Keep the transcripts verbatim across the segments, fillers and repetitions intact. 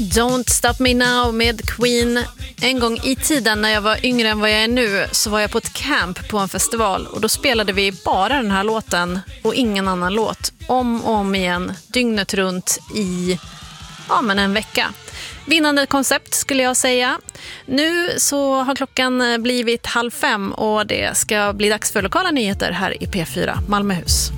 Don't Stop Me Now med Queen. En gång i tiden när jag var yngre än vad jag är nu så var jag på ett camp på en festival och då spelade vi bara den här låten och ingen annan låt om och om igen dygnet runt i ja, men en vecka. Vinnande koncept skulle jag säga. Nu så har klockan blivit halv fem och det ska bli dags för lokala nyheter här i P fyra Malmöhus.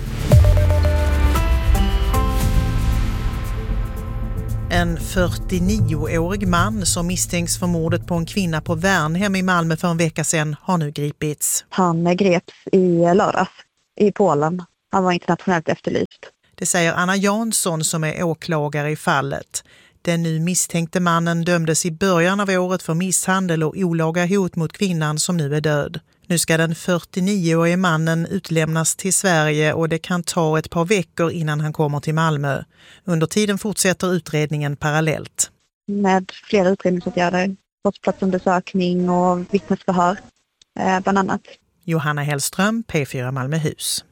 En fyrtionioårig man som misstänks för mordet på en kvinna på Värnhem i Malmö för en vecka sedan har nu gripits. Han greps i lördags i Polen. Han var internationellt efterlyst. Det säger Anna Jansson som är åklagare i fallet. Den nu misstänkte mannen dömdes i början av året för misshandel och olaga hot mot kvinnan som nu är död. Nu ska den fyrtionioårige mannen utlämnas till Sverige och det kan ta ett par veckor innan han kommer till Malmö. Under tiden fortsätter utredningen parallellt. Med flera utredningsåtgärder, brottsplatsundersökning och vittnesförhör eh, bland annat. Johanna Hellström, P fyra Malmöhus.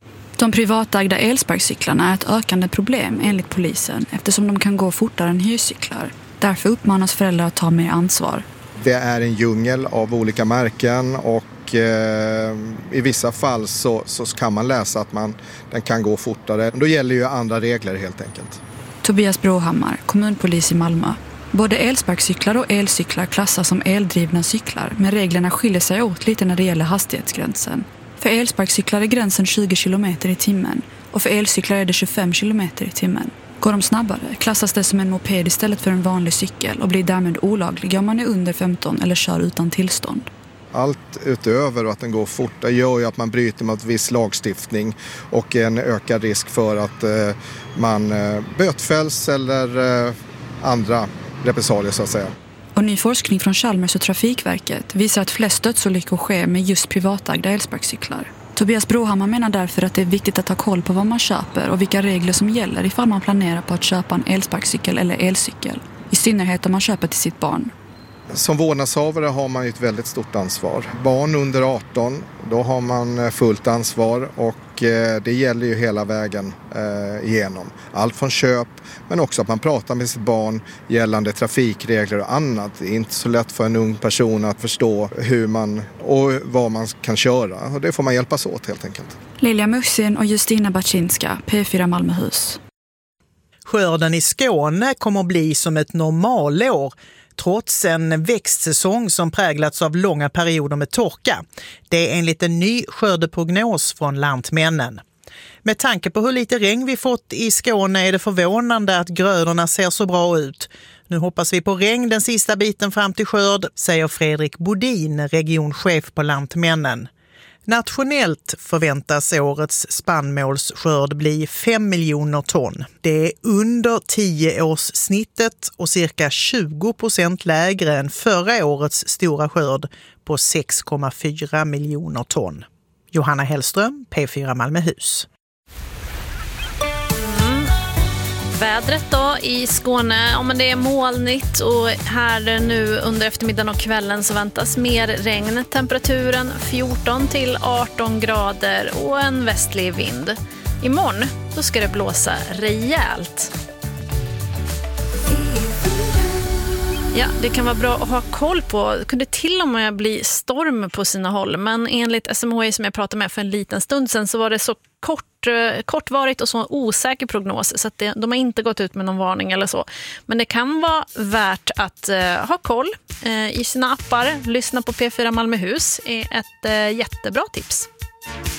De privatägda elsparkcyklarna är ett ökande problem enligt polisen eftersom de kan gå fortare än hyrcyklar. Därför uppmanas föräldrar att ta mer ansvar. Det är en djungel av olika märken och eh, i vissa fall så, så kan man läsa att man, den kan gå fortare. Då gäller ju andra regler helt enkelt. Tobias Brohammar, kommunpolis i Malmö. Både elsparkcyklar och elcyklar klassas som eldrivna cyklar, men reglerna skiljer sig åt lite när det gäller hastighetsgränsen. För elsparkcyklar är gränsen tjugo kilometer i timmen och för elcyklar är det tjugofem kilometer i timmen. Går de snabbare klassas det som en moped istället för en vanlig cykel och blir därmed olaglig om man är under femton eller kör utan tillstånd. Allt utöver att den går fort gör ju att man bryter mot viss lagstiftning och en ökad risk för att eh, man eh, bötfälls eller eh, andra repressalier så att säga. Och ny forskning från Chalmers och Trafikverket visar att flest dödsolyckor sker med just privatägda elsparkcyklar. Tobias Brohammar menar därför att det är viktigt att ha koll på vad man köper och vilka regler som gäller ifall man planerar på att köpa en elsparkcykel eller elcykel. I synnerhet om man köper till sitt barn. Som vårdnadshavare har man ju ett väldigt stort ansvar. Barn under arton, då har man fullt ansvar och det gäller ju hela vägen igenom. Allt från köp men också att man pratar med sitt barn gällande trafikregler och annat. Det är inte så lätt för en ung person att förstå hur man och vad man kan köra och det får man hjälpas åt helt enkelt. Lilja Muxin och Justina Baczynska, P fyra Malmöhus. Skörden i Skåne kommer att bli som ett normalår trots en växtsäsong som präglats av långa perioder med torka. Det är enligt en ny skördeprognos från Lantmännen. Med tanke på hur lite regn vi fått i Skåne är det förvånande att grödorna ser så bra ut. Nu hoppas vi på regn den sista biten fram till skörd, säger Fredrik Bodin, regionchef på Lantmännen. Nationellt förväntas årets spannmålsskörd bli fem miljoner ton. Det är under tio års snittet och cirka tjugo procent lägre än förra årets stora skörd på sex komma fyra miljoner ton. Johanna Hellström, P fyra Malmöhus. Vädret då i Skåne, ja, men det är molnigt och här nu under eftermiddagen och kvällen så väntas mer regn. Temperaturen fjorton till arton grader och en västlig vind. Imorgon då ska det blåsa rejält. Ja, det kan vara bra att ha koll på. Det kunde till och med bli storm på sina håll. Men enligt S M H I som jag pratade med för en liten stund sedan så var det så kort, kortvarigt och så osäker prognos. Så att det, de har inte gått ut med någon varning eller så. Men det kan vara värt att uh, ha koll uh, i sina appar. Lyssna på P fyra Malmöhus är ett uh, jättebra tips.